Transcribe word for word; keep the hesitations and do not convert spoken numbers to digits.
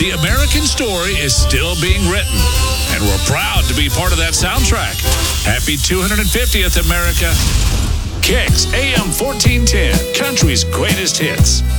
The American story is still being written, and we're proud to be part of that soundtrack. Happy two hundred fiftieth, America. Kicks A M fourteen ten, country's greatest hits.